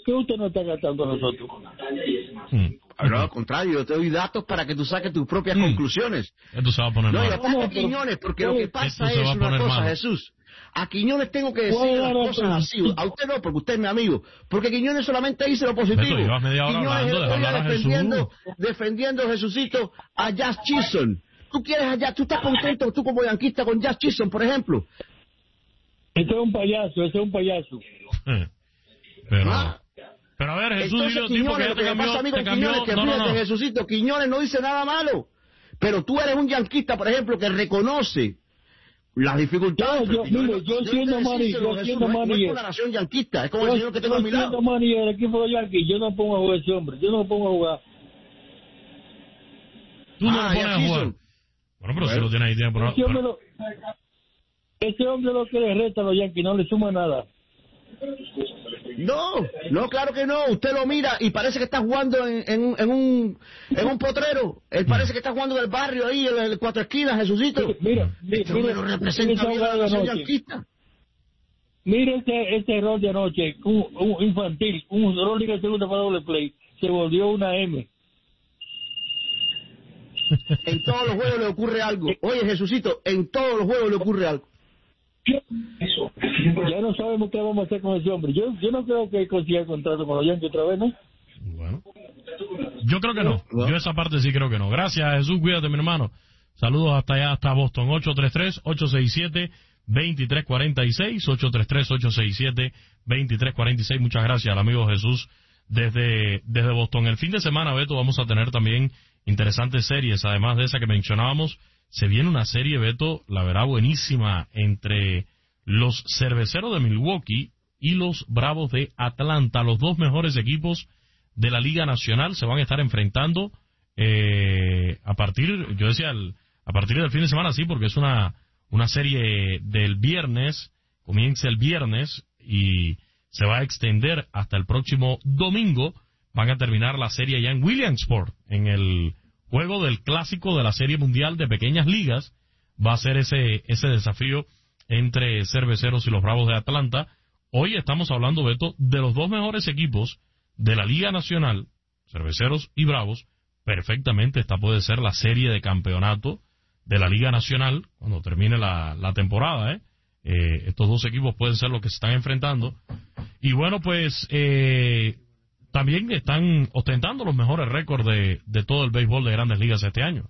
qué usted no está gastando a nosotros? No, al contrario, yo te doy datos para que tú saques tus propias conclusiones. Esto se va a poner No, mal. y ataque a Quiñones, porque lo que pasa es una cosa, mal. Jesús. A Quiñones tengo que decir las cosas así. A usted no, porque usted es mi amigo. Porque Quiñones solamente dice lo positivo. Llevas media hora hablando, defendiendo Jesucito a Jazz Chisholm. Tú estás contento, tú como yanquista, con Jazz Chisholm, por ejemplo. Ese es un payaso. Pero a ver, Jesús, entonces, Quiñones, lo que me pasa a mí con Quiñones, que fíjate, Jesucito, Quiñones no dice nada malo. Pero tú eres un yanquista, por ejemplo, que reconoce las dificultades. Yo siendo Manny, no es por la nación yanquista, es como el señor que tengo a mi lado. Yo siendo Manny del equipo de Yankees, yo no pongo a jugar ese hombre, yo no lo pongo a jugar. Tú no lo pones a jugar. Bueno, pero si lo tienes ahí, tiene por ese hombre lo que le resta a los Yankees, no le suma nada. No, claro que no. Usted lo mira y parece que está jugando en un potrero. Él parece que está jugando del barrio ahí, en el Cuatro Esquinas, Jesucito. Mira, representa bien a la nación yanquista. Mira este error de anoche, un infantil, un error de segunda para doble play, se volvió una M. En todos los juegos le ocurre algo. Oye, Jesucito, en todos los juegos le ocurre algo. Ya no sabemos qué vamos a hacer con ese hombre. Yo no creo que consiga el contrato con los Yankees otra vez, ¿no? Bueno, yo creo que no. Yo esa parte sí creo que no. Gracias, Jesús, cuídate, mi hermano. Saludos hasta allá, hasta Boston. 833-867-2346, 833-867-2346. Muchas gracias al amigo Jesús desde Boston. El fin de semana, Beto, vamos a tener también interesantes series, además de esa que mencionábamos. Se viene una serie, Beto, la verdad, buenísima, entre los Cerveceros de Milwaukee y los Bravos de Atlanta. Los dos mejores equipos de la Liga Nacional se van a estar enfrentando a partir del fin de semana, sí, porque es una serie del viernes, comienza el viernes y se va a extender hasta el próximo domingo. Van a terminar la serie ya en Williamsport, en el juego del clásico de la Serie Mundial de Pequeñas Ligas. Va a ser ese desafío entre Cerveceros y los Bravos de Atlanta. Hoy estamos hablando, Beto, de los dos mejores equipos de la Liga Nacional, Cerveceros y Bravos. Perfectamente esta puede ser la serie de campeonato de la Liga Nacional cuando termine la temporada. Estos dos equipos pueden ser los que se están enfrentando. Y bueno, pues también están ostentando los mejores récords de todo el béisbol de Grandes Ligas este año.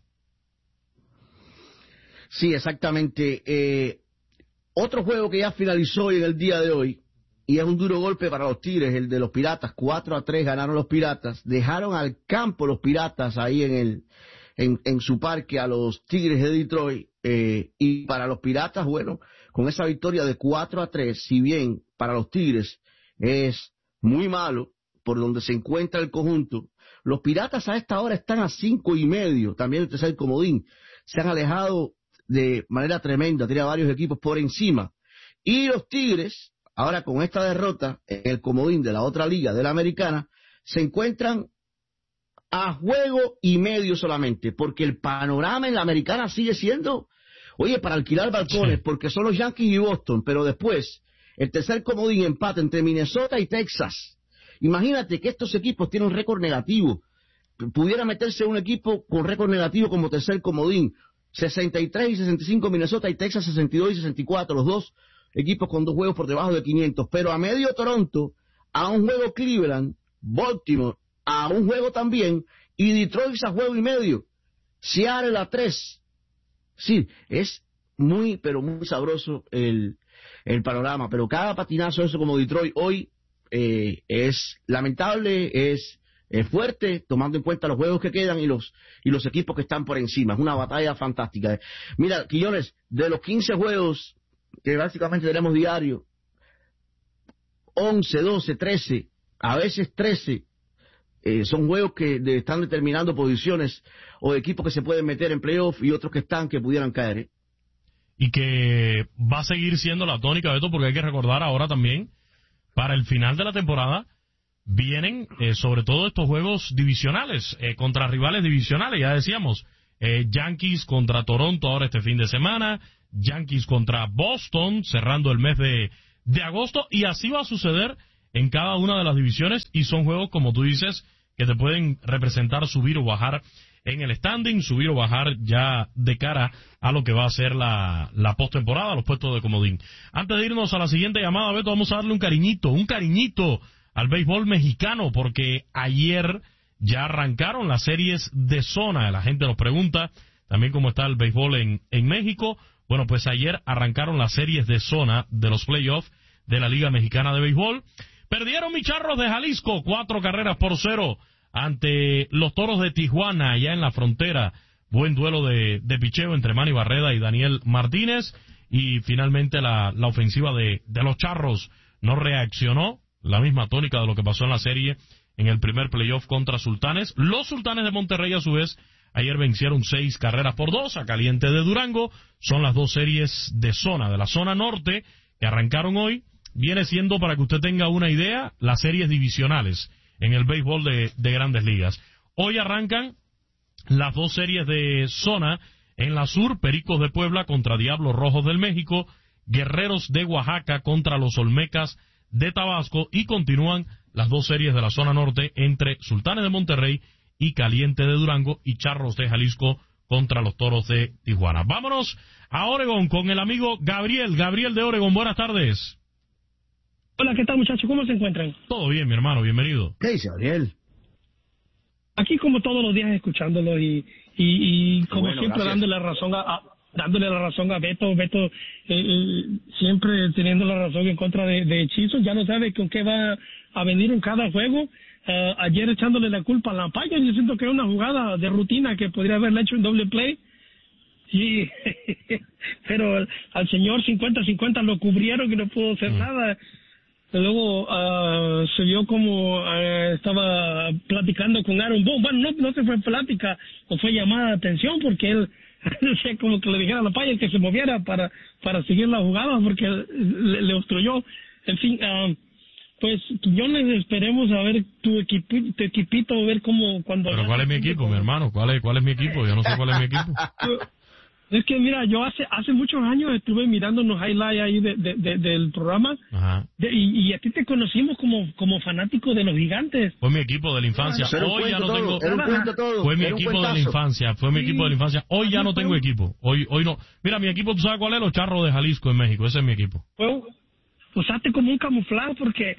Sí, exactamente. Otro juego que ya finalizó hoy en el día de hoy, y es un duro golpe para los Tigres, el de los Piratas. 4-3 ganaron los Piratas, dejaron al campo los Piratas ahí en su parque a los Tigres de Detroit, y para los Piratas, bueno, con esa victoria de 4-3, si bien para los Tigres es muy malo por donde se encuentra el conjunto, los Piratas a esta hora están a 5.5, también el tercer comodín, se han alejado de manera tremenda, tiene a varios equipos por encima, y los Tigres, ahora con esta derrota en el comodín de la otra liga, de la americana, se encuentran a juego y medio solamente, porque el panorama en la americana sigue siendo, oye, para alquilar balcones, porque son los Yankees y Boston, pero después, el tercer comodín empate entre Minnesota y Texas. Imagínate que estos equipos tienen un récord negativo, pudiera meterse un equipo con récord negativo como tercer comodín, 63 y 65 Minnesota y Texas 62 y 64, los dos equipos con dos juegos por debajo de 500, pero a medio Toronto, a un juego Cleveland, Baltimore, a un juego también, y Detroit a juego y medio, Seattle a 3. Sí, es muy, pero muy sabroso el panorama, pero cada patinazo eso como Detroit hoy es lamentable, es fuerte, tomando en cuenta los juegos que quedan y los equipos que están por encima. Es una batalla fantástica. Mira, Quiñones, de los 15 juegos que básicamente tenemos diario, 11, 12, 13, a veces 13, son juegos que están determinando posiciones o equipos que se pueden meter en playoff y otros que pudieran caer. Y que va a seguir siendo la tónica, Beto, porque hay que recordar ahora también, para el final de la temporada, vienen sobre todo estos juegos divisionales, contra rivales divisionales, ya decíamos, Yankees contra Toronto ahora este fin de semana, Yankees contra Boston cerrando el mes de agosto, y así va a suceder en cada una de las divisiones y son juegos, como tú dices, que te pueden representar subir o bajar en el standing, subir o bajar ya de cara a lo que va a ser la postemporada, los puestos de comodín. Antes de irnos a la siguiente llamada, Beto, vamos a darle un cariñito al béisbol mexicano, porque ayer ya arrancaron las series de zona. La gente nos pregunta también cómo está el béisbol en México. Bueno, pues ayer arrancaron las series de zona de los playoffs de la Liga Mexicana de Béisbol. Perdieron mis Charros de Jalisco 4-0 ante los Toros de Tijuana, allá en la frontera. Buen duelo de picheo entre Manny Barreda y Daniel Martínez. Y finalmente la ofensiva de los Charros no reaccionó. La misma tónica de lo que pasó en la serie en el primer playoff contra Sultanes. Los Sultanes de Monterrey, a su vez, ayer vencieron 6-2 a Caliente de Durango. Son las dos series de zona, de la zona norte, que arrancaron hoy. Viene siendo, para que usted tenga una idea, las series divisionales en el béisbol de Grandes Ligas. Hoy arrancan las dos series de zona. En la sur, Pericos de Puebla contra Diablos Rojos del México, Guerreros de Oaxaca contra los Olmecas de Tabasco, y continúan las dos series de la zona norte entre Sultanes de Monterrey y Caliente de Durango, y Charros de Jalisco contra los Toros de Tijuana. Vámonos a Oregón con el amigo Gabriel de Oregón. Buenas tardes. Hola, ¿qué tal, muchachos? ¿Cómo se encuentran? Todo bien, mi hermano, bienvenido. ¿Qué dice Gabriel? Aquí como todos los días escuchándolo y como bueno, siempre gracias. dándole la razón a Beto, siempre teniendo la razón en contra de Hechizos. Ya no sabe con qué va a venir en cada juego. Ayer echándole la culpa a Lampaya, yo siento que es una jugada de rutina que podría haberla hecho en doble play. Sí, pero al señor 50-50 lo cubrieron y no pudo hacer nada. Luego se vio como estaba platicando con Aaron Boone. Bueno, no se fue plática o fue llamada de atención, porque él decía como que le dijera a la Paya que se moviera para seguir la jugada, porque le obstruyó. En fin, pues Quiñones, esperemos a ver tu equipito, a ver cómo cuando... Pero ¿cuál es mi equipo, mi hermano? ¿Cuál es mi equipo? Yo no sé cuál es mi equipo. Es que mira, yo hace muchos años estuve mirando unos highlights ahí del programa. Ajá. Y a ti te conocimos como fanático de los Gigantes. Fue mi equipo de la infancia. Hoy ya no tengo. Fue mi equipo de la infancia. Hoy ya no tengo equipo. Hoy no. Mira, mi equipo, ¿tú sabes cuál es? Los Charros de Jalisco en México. Ese es mi equipo. Usaste como un camuflaje, porque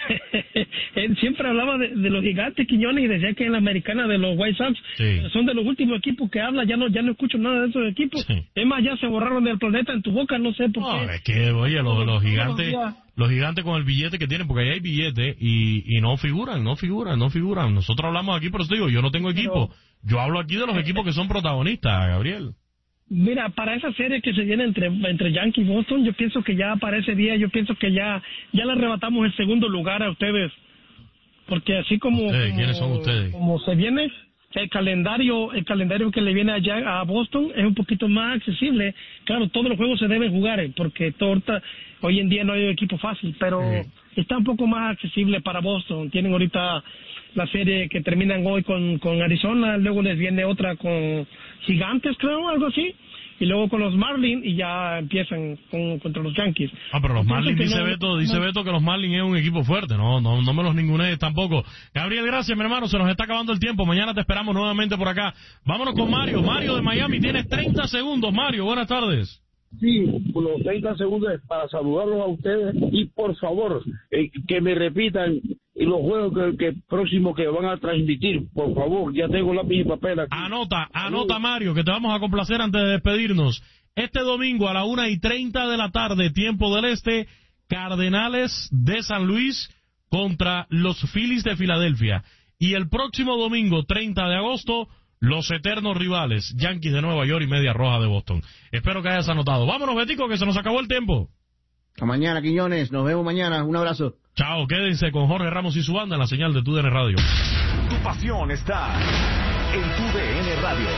él siempre hablaba de los Gigantes, Quiñones, y decía que en la americana de los White Sox son de los últimos equipos que habla. Ya no escucho nada de esos equipos. Sí. Es más, ya se borraron del planeta en tu boca, no sé por qué. Es que, oye, los gigantes con el billete que tienen, porque ahí hay billete y no figuran. Nosotros hablamos aquí, pero te digo, yo no tengo equipo. Yo hablo aquí de los equipos que son protagonistas, Gabriel. Mira, para esa serie que se viene entre Yankees y Boston, yo pienso que ya para ese día, ya le arrebatamos el segundo lugar a ustedes, porque así ¿Quiénes son ustedes? Como se viene el calendario que le viene allá a Boston es un poquito más accesible. Claro, todos los juegos se deben jugar, porque hoy en día no hay equipo fácil, pero está un poco más accesible para Boston. Tienen ahorita la serie que terminan hoy con Arizona, luego les viene otra con Gigantes, creo, algo así, y luego con los Marlins, y ya empiezan contra los Yankees. Pero los Marlins, dice Beto que los Marlins es un equipo fuerte. No me los ningunees tampoco. Gabriel, gracias, mi hermano, se nos está acabando el tiempo. Mañana te esperamos nuevamente por acá. Vámonos con Mario de Miami. Tienes 30 segundos, Mario, buenas tardes. Sí, unos 30 segundos para saludarlos a ustedes, y por favor, que me repitan los juegos que próximos que van a transmitir, por favor. Ya tengo lápiz y papel aquí. Anota, Mario, que te vamos a complacer antes de despedirnos. Este domingo a la 1:30 de la tarde, tiempo del este, Cardenales de San Luis contra los Phillies de Filadelfia. Y el próximo domingo, 30 de agosto, los eternos rivales, Yankees de Nueva York y Medias Rojas de Boston. Espero que hayas anotado. Vámonos, Betico, que se nos acabó el tiempo. Hasta mañana, Quiñones. Nos vemos mañana. Un abrazo. Chao, quédense con Jorge Ramos y su banda en la señal de TUDN Radio. Tu pasión está en TUDN Radio.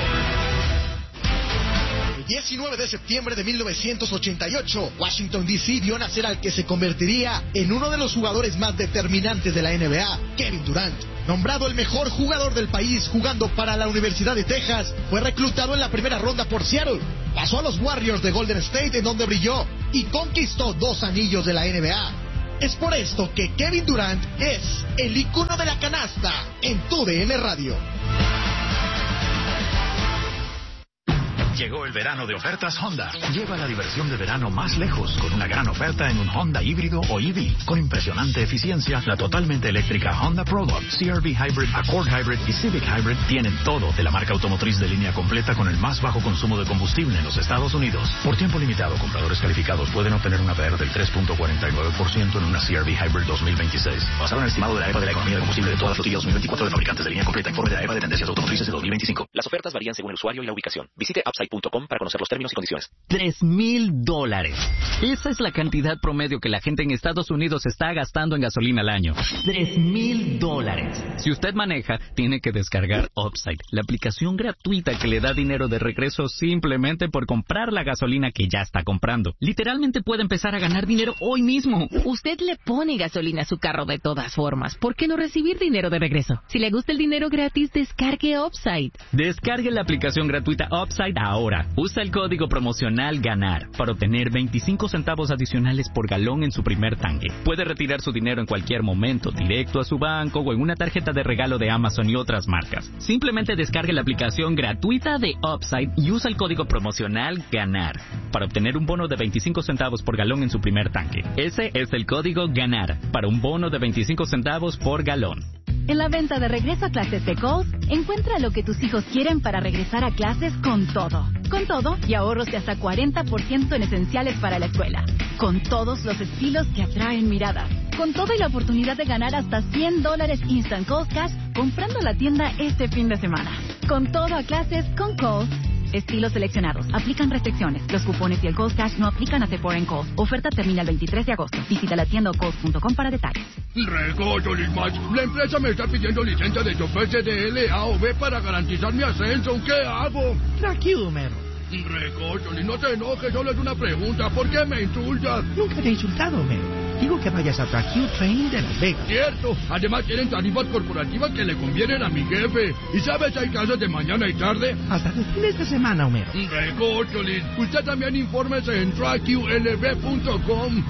El 19 de septiembre de 1988, Washington D.C. vio nacer al que se convertiría en uno de los jugadores más determinantes de la NBA, Kevin Durant. Nombrado el mejor jugador del país jugando para la Universidad de Texas, fue reclutado en la primera ronda por Seattle. Pasó a los Warriors de Golden State, en donde brilló y conquistó 2 anillos de la NBA. Es por esto que Kevin Durant es el ícono de la canasta en tu DN Radio. Llegó el verano de ofertas Honda. Lleva la diversión de verano más lejos con una gran oferta en un Honda híbrido o EV. Con impresionante eficiencia, la totalmente eléctrica Honda Prologue, CR-V Hybrid, Accord Hybrid y Civic Hybrid tienen todo de la marca automotriz de línea completa con el más bajo consumo de combustible en los Estados Unidos. Por tiempo limitado, compradores calificados pueden obtener una APR del 3.49% en una CR-V Hybrid 2026. Basado en el estimado de la EPA de la economía de combustible de toda la flotilla 2024 de fabricantes de línea completa, informe de la EPA de tendencias automotrices de 2025. Las ofertas varían según el usuario y la ubicación. Visite upside.com para conocer los términos y condiciones. $3,000. Esa es la cantidad promedio que la gente en Estados Unidos está gastando en gasolina al año. $3,000. Si usted maneja, tiene que descargar Upside, la aplicación gratuita que le da dinero de regreso simplemente por comprar la gasolina que ya está comprando. Literalmente puede empezar a ganar dinero hoy mismo. Usted le pone gasolina a su carro de todas formas. ¿Por qué no recibir dinero de regreso? Si le gusta el dinero gratis, descargue Upside. Descargue la aplicación gratuita Upside ahora. Usa el código promocional GANAR para obtener 25 centavos adicionales por galón en su primer tanque. Puede retirar su dinero en cualquier momento, directo a su banco o en una tarjeta de regalo de Amazon y otras marcas. Simplemente descargue la aplicación gratuita de Upside y usa el código promocional GANAR para obtener un bono de 25 centavos por galón en su primer tanque. Ese es el código GANAR para un bono de 25 centavos por galón. En la venta de regreso a clases de Kohl's, encuentra lo que tus hijos quieren para regresar a clases con todo. Con todo y ahorros de hasta 40% en esenciales para la escuela. Con todos los estilos que atraen miradas. Con todo y la oportunidad de ganar hasta $100 Instant Kohl's Cash comprando la tienda este fin de semana. Con todo a clases con Kohl's. Estilos seleccionados. Aplican restricciones. Los cupones y el Kohl's Cash no aplican a Sephora en Kohl's. Oferta termina el 23 de agosto. Visita la tienda o kohls.com para detalles. Recocho, Lismach. La empresa me está pidiendo licencia de chofer CDL A o B para garantizar mi ascenso. ¿Qué hago? Tranquilo, mero. Recocho, no te enojes. Solo es una pregunta. ¿Por qué me insultas? Nunca te he insultado, mero. Digo que vayas a Tracue Training de Las Vegas. Cierto. Además tienen tarifas corporativas que le convienen a mi jefe. ¿Y sabes, hay clases de mañana y tarde? Hasta los fines de semana, Homero. Recócholis. Usted también infórmese en TracueLV.com.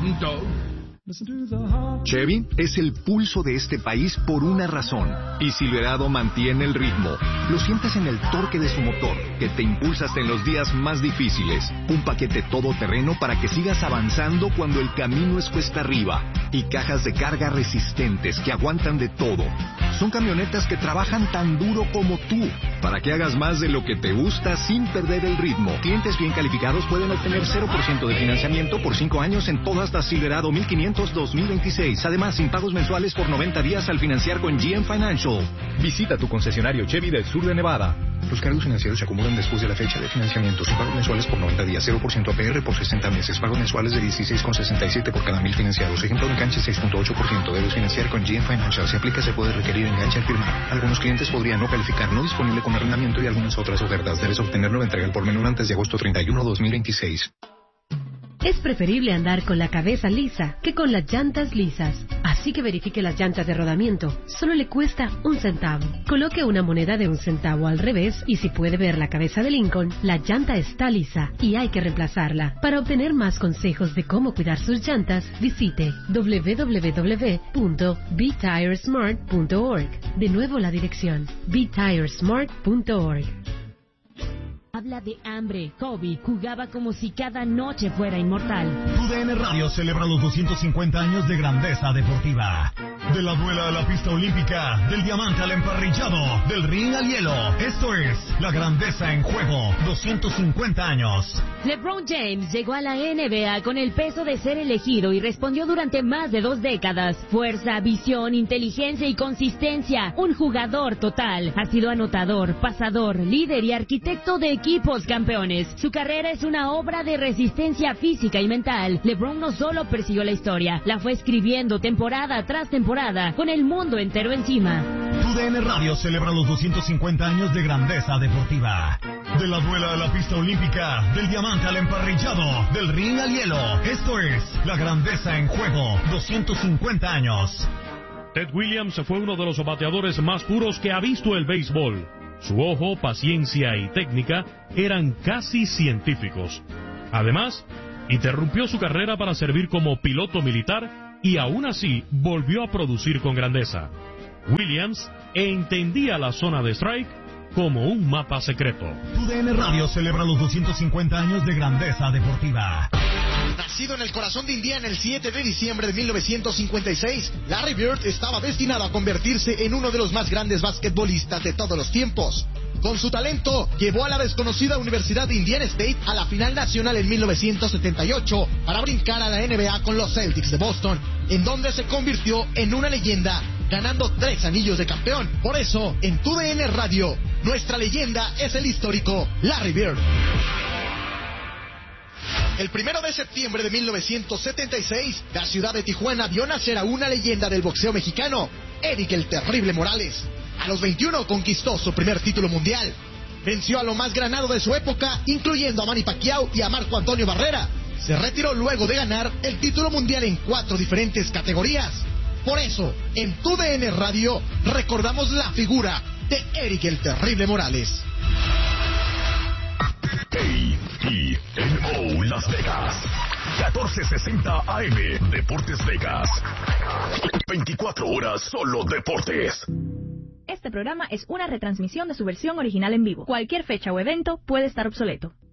Chevy es el pulso de este país por una razón. Y Silverado mantiene el ritmo. Lo sientes en el torque de su motor, que te impulsa hasta en los días más difíciles. Un paquete todoterreno para que sigas avanzando cuando el camino es cuesta arriba. Y cajas de carga resistentes que aguantan de todo. Son camionetas que trabajan tan duro como tú, para que hagas más de lo que te gusta sin perder el ritmo. Clientes bien calificados pueden obtener 0% de financiamiento por 5 años en todas las Silverado 1500-2026. Además, sin pagos mensuales por 90 días al financiar con GM Financial. Visita tu concesionario Chevy del sur de Nevada. Los cargos financieros se acumulan después de la fecha de financiamiento. Sin pagos mensuales por 90 días, 0% APR por 60 meses. Pagos mensuales de 16,67 por cada 1000 financiados. Ejemplo de enganche 6.8%. Debes financiar con GM Financial. Si aplica, se puede requerir enganche al firmar. Algunos clientes podrían no calificar. No disponible con arrendamiento y algunas otras ofertas. Debes obtenerlo en entrega al por menor antes de agosto 31, 2026. Es preferible andar con la cabeza lisa que con las llantas lisas. Así que verifique las llantas de rodamiento. Solo le cuesta 1 centavo. Coloque una moneda de 1 centavo al revés y si puede ver la cabeza de Lincoln, la llanta está lisa y hay que reemplazarla. Para obtener más consejos de cómo cuidar sus llantas, visite www.betiresmart.org. De nuevo la dirección, betiresmart.org. Habla de hambre. Kobe jugaba como si cada noche fuera inmortal. TUDN Radio celebra los 250 años de grandeza deportiva. De la duela a la pista olímpica, del diamante al emparrillado, del ring al hielo. Esto es la grandeza en juego. 250 años. LeBron James llegó a la NBA con el peso de ser elegido y respondió durante más de 2 décadas. Fuerza, visión, inteligencia y consistencia. Un jugador total. Ha sido anotador, pasador, líder y arquitecto de equipos campeones. Su carrera es una obra de resistencia física y mental. LeBron no solo persiguió la historia, la fue escribiendo temporada tras temporada, con el mundo entero encima. TUDN Radio celebra los 250 años de grandeza deportiva. De la duela a la pista olímpica, del diamante al emparrillado, del ring al hielo. Esto es la grandeza en juego. 250 años. Ted Williams fue uno de los bateadores más puros que ha visto el béisbol. Su ojo, paciencia y técnica eran casi científicos. Además, interrumpió su carrera para servir como piloto militar y aún así volvió a producir con grandeza. Williams entendía la zona de strike como un mapa secreto. TUDN Radio celebra los 250 años de grandeza deportiva. Nacido en el corazón de Indiana el 7 de diciembre de 1956, Larry Bird estaba destinado a convertirse en uno de los más grandes basquetbolistas de todos los tiempos. Con su talento, llevó a la desconocida Universidad de Indiana State a la final nacional en 1978 para brincar a la NBA con los Celtics de Boston, en donde se convirtió en una leyenda, ganando 3 anillos de campeón. Por eso, en TUDN Radio, nuestra leyenda es el histórico Larry Bird. El 1 de septiembre de 1976, la ciudad de Tijuana vio nacer a una leyenda del boxeo mexicano, Eric el Terrible Morales. A los 21 conquistó su primer título mundial. Venció a lo más granado de su época, incluyendo a Manny Pacquiao y a Marco Antonio Barrera. Se retiró luego de ganar el título mundial en 4 diferentes categorías. Por eso, en TUDN Radio, recordamos la figura de Eric el Terrible Morales. KENO Las Vegas, 1460 AM, Deportes Vegas. 24 horas solo deportes. Este programa es una retransmisión de su versión original en vivo. Cualquier fecha o evento puede estar obsoleto.